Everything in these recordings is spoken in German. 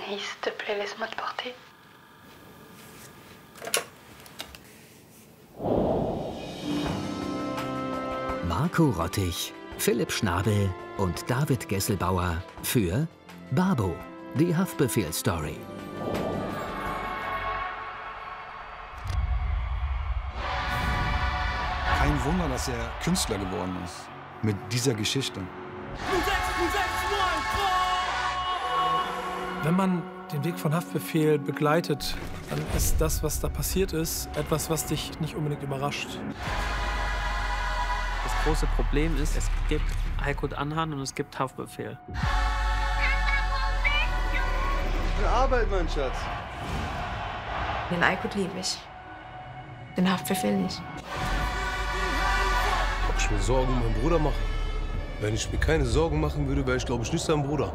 Anaïs, s'il te plaît, laisse-moi te porter. Marco Rottig, Philipp Schnabel und David Gesselbauer für Babo, die Haftbefehl-Story. Kein Wunder, dass er Künstler geworden ist. Mit dieser Geschichte. Wenn man den Weg von Haftbefehl begleitet, dann ist das, was da passiert ist, etwas, was dich nicht unbedingt überrascht. Das große Problem ist, es gibt Aykut Anhan und es gibt Haftbefehl. Gute Arbeit, mein Schatz. Den Aykut liebe ich. Den Haftbefehl nicht. Ob ich mir Sorgen um meinen Bruder mache? Wenn ich mir keine Sorgen machen würde, wäre ich, glaube ich, nicht sein Bruder.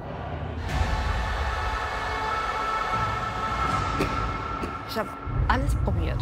Ich habe alles probiert.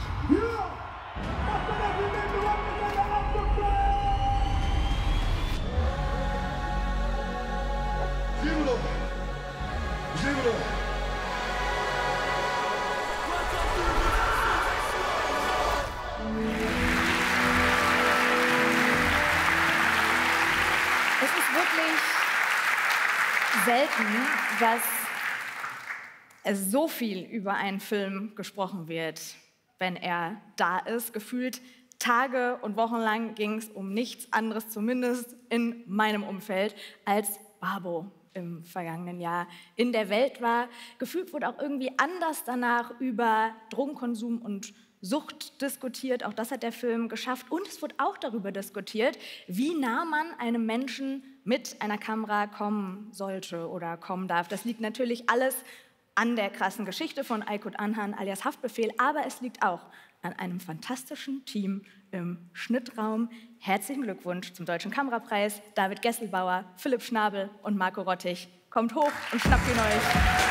Es ist wirklich selten, dass es so viel über einen Film gesprochen wird, wenn er da ist. Gefühlt Tage und Wochen lang ging es um nichts anderes, zumindest in meinem Umfeld, als Babo im vergangenen Jahr in der Welt war. Gefühlt wurde auch irgendwie anders danach über Drogenkonsum und Sucht diskutiert. Auch das hat der Film geschafft. Und es wurde auch darüber diskutiert, wie nah man einem Menschen mit einer Kamera kommen sollte oder kommen darf. Das liegt natürlich alles an der krassen Geschichte von Aykut Anhan alias Haftbefehl, aber es liegt auch an einem fantastischen Team im Schnittraum. Herzlichen Glückwunsch zum Deutschen Kamerapreis, David Gesselbauer, Philipp Schnabel und Marco Rottig. Kommt hoch und schnappt ihn euch.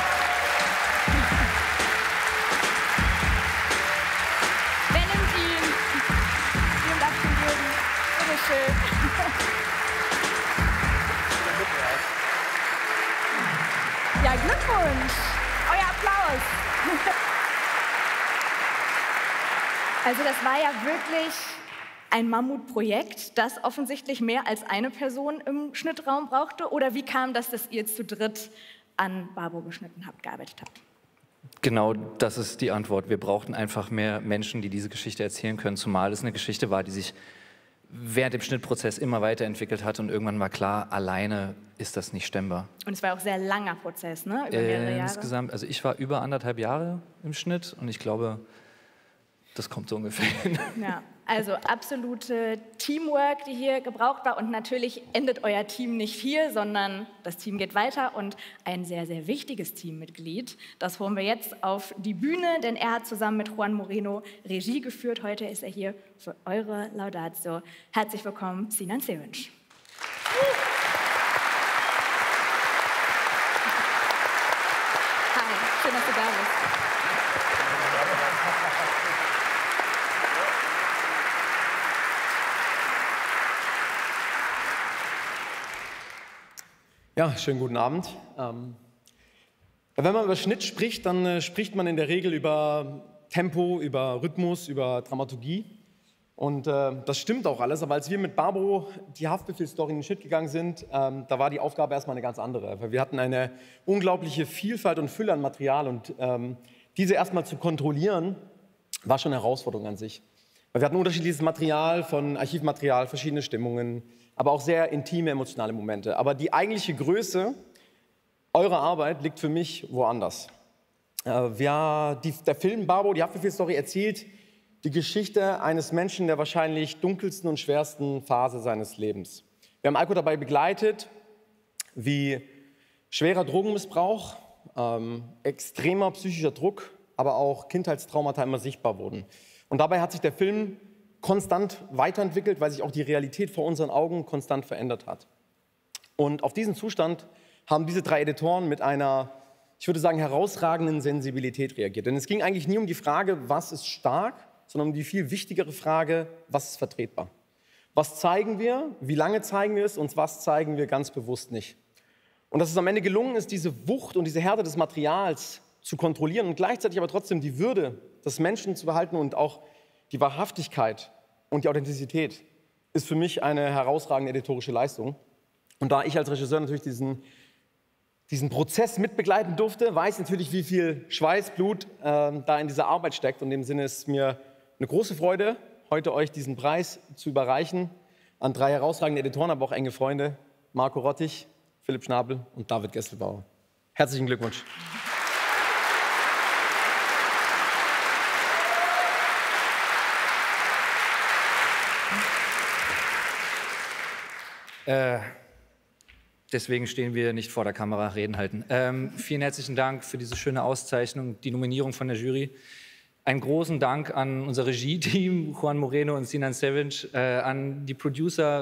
Wer nimmt ihn? Vielen Dank für den Bitteschön. Ja, Glückwunsch. Euer Applaus. Also das war ja wirklich ein Mammutprojekt, das offensichtlich mehr als eine Person im Schnittraum brauchte. Oder wie kam das, dass ihr zu dritt an Babo geschnitten habt, gearbeitet habt? Genau, das ist die Antwort. Wir brauchten einfach mehr Menschen, die diese Geschichte erzählen können, zumal es eine Geschichte war, die sich während dem Schnittprozess immer weiterentwickelt hat und irgendwann war klar, alleine ist das nicht stemmbar. Und es war auch ein sehr langer Prozess, ne? Über mehrere Jahre. Insgesamt, also ich war über 1,5 Jahre im Schnitt und ich glaube, das kommt so ungefähr hin. Ja, also absolute Teamwork, die hier gebraucht war. Und natürlich endet euer Team nicht hier, sondern das Team geht weiter. Und ein sehr, sehr wichtiges Teammitglied, das holen wir jetzt auf die Bühne, denn er hat zusammen mit Juan Moreno Regie geführt. Heute ist er hier für eure Laudatio. Herzlich willkommen, Sinan Sevinç. Hi, schön, dass du da bist. Ja, schönen guten Abend. Wenn man über Schnitt spricht, dann spricht man in der Regel über Tempo, über Rhythmus, über Dramaturgie. Und das stimmt auch alles. Aber als wir mit Babo die Haftbefehl-Story in den Schnitt gegangen sind, da war die Aufgabe erstmal eine ganz andere. Weil wir hatten eine unglaubliche Vielfalt und Fülle an Material. Und diese erstmal zu kontrollieren, war schon eine Herausforderung an sich. Weil wir hatten unterschiedliches Material, von Archivmaterial, verschiedene Stimmungen, aber auch sehr intime, emotionale Momente. Aber die eigentliche Größe eurer Arbeit liegt für mich woanders. Der Film Babo, die Haftbefehl-Story, erzählt die Geschichte eines Menschen der wahrscheinlich dunkelsten und schwersten Phase seines Lebens. Wir haben Aykut dabei begleitet, wie schwerer Drogenmissbrauch, extremer psychischer Druck, aber auch Kindheitstraumata immer sichtbar wurden. Und dabei hat sich der Film konstant weiterentwickelt, weil sich auch die Realität vor unseren Augen konstant verändert hat. Und auf diesen Zustand haben diese 3 Editoren mit einer, ich würde sagen, herausragenden Sensibilität reagiert. Denn es ging eigentlich nie um die Frage, was ist stark, sondern um die viel wichtigere Frage, was ist vertretbar. Was zeigen wir, wie lange zeigen wir es und was zeigen wir ganz bewusst nicht. Und dass es am Ende gelungen ist, diese Wucht und diese Härte des Materials zu kontrollieren und gleichzeitig aber trotzdem die Würde des Menschen zu behalten und auch die Wahrhaftigkeit und die Authentizität, ist für mich eine herausragende editorische Leistung. Und da ich als Regisseur natürlich diesen Prozess mitbegleiten durfte, weiß natürlich, wie viel Schweiß, Blut da in dieser Arbeit steckt. Und in dem Sinne ist es mir eine große Freude, heute euch diesen Preis zu überreichen an 3 herausragende Editoren, aber auch enge Freunde, Marco Rottich, Philipp Schnabel und David Gesselbauer. Herzlichen Glückwunsch. Deswegen stehen wir nicht vor der Kamera, reden halten. Vielen herzlichen Dank für diese schöne Auszeichnung, die Nominierung von der Jury. Einen großen Dank an unser Regie-Team, Juan Moreno und Sinan Sevinc, an die Producer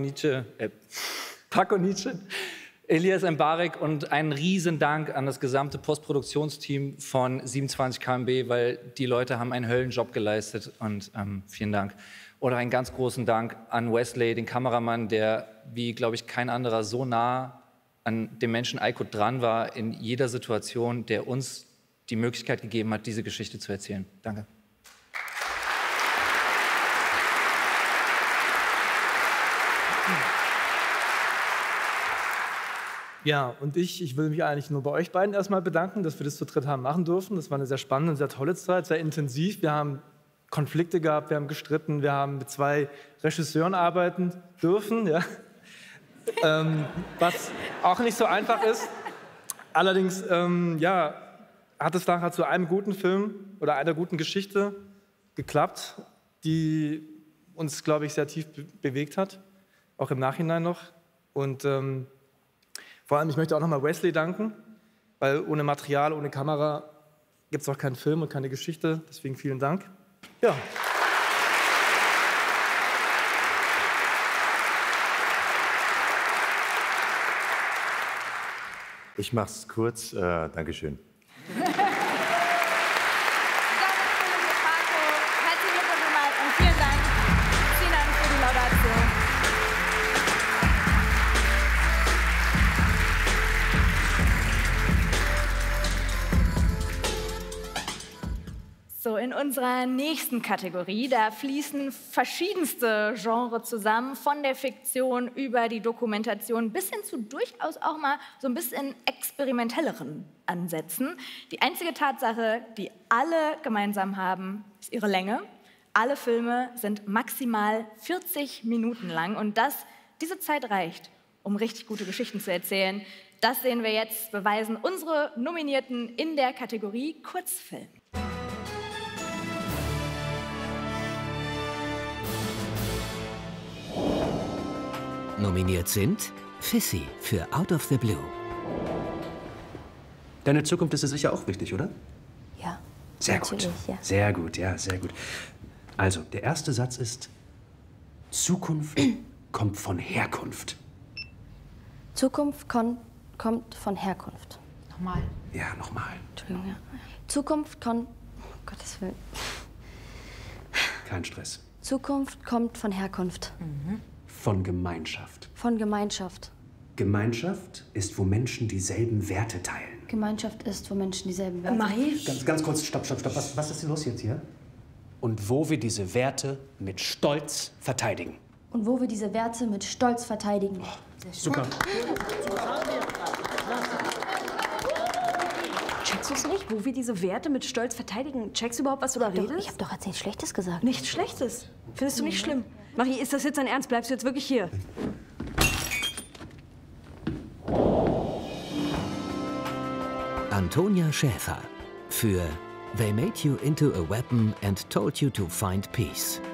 Paco Nietzsche, Elias Mbarek und einen riesen Dank an das gesamte Postproduktionsteam von 27 kmb, weil die Leute haben einen Höllenjob geleistet und vielen Dank. Oder einen ganz großen Dank an Wesley, den Kameramann, der, wie, glaube ich, kein anderer, so nah an dem Menschen Aykut dran war in jeder Situation, der uns die Möglichkeit gegeben hat, diese Geschichte zu erzählen. Danke. Ja, und ich will mich eigentlich nur bei euch beiden erstmal bedanken, dass wir das zu dritt haben machen durften. Das war eine sehr spannende und sehr tolle Zeit, sehr intensiv. Wir haben Konflikte gehabt, wir haben gestritten, wir haben mit 2 Regisseuren arbeiten dürfen, ja. Was auch nicht so einfach ist. Allerdings ja, hat es nachher zu einem guten Film oder einer guten Geschichte geklappt, die uns, glaube ich, sehr tief bewegt hat, auch im Nachhinein noch. Und vor allem, ich möchte auch nochmal Wesley danken, weil ohne Material, ohne Kamera gibt es auch keinen Film und keine Geschichte. Deswegen vielen Dank. Ja. Ich mach's kurz. Dankeschön. Herzlichen Glückwunsch nochmal und vielen Dank. Vielen Dank für die Laudation. So, in unserer nächsten Kategorie, da fließen verschiedenste Genres zusammen, von der Fiktion über die Dokumentation bis hin zu durchaus auch mal so ein bisschen experimentelleren Ansätzen. Die einzige Tatsache, die alle gemeinsam haben, ist ihre Länge. Alle Filme sind maximal 40 Minuten lang und diese Zeit reicht, um richtig gute Geschichten zu erzählen. Das sehen wir jetzt, beweisen unsere Nominierten in der Kategorie Kurzfilm. Nominiert sind Fissy für Out of the Blue. Deine Zukunft ist dir sicher auch wichtig, oder? Ja. Sehr gut. Ja. Sehr gut, ja, sehr gut. Also, der erste Satz ist: Zukunft kommt von Herkunft. Zukunft kommt von Herkunft. Nochmal. Ja, nochmal. Entschuldigung, ja. Zukunft kommt. Gottes Willen. Kein Stress. Zukunft kommt von Herkunft. Von Gemeinschaft. Von Gemeinschaft. Gemeinschaft ist, wo Menschen dieselben Werte teilen. Gemeinschaft ist, wo Menschen dieselben Werte Marie? Ganz kurz, stopp. Was ist denn los jetzt hier? Und wo wir diese Werte mit Stolz verteidigen. Und wo wir diese Werte mit Stolz verteidigen. Super. Checkst du es nicht, wo wir diese Werte mit Stolz verteidigen? Checkst du überhaupt, was du da redest? Ich habe doch jetzt nichts Schlechtes gesagt. Nichts Schlechtes? Findest du nicht schlimm? Marie, ist das jetzt dein Ernst? Bleibst du jetzt wirklich hier? Antonia Schäfer für They Made You Into a Weapon and Told You to Find Peace.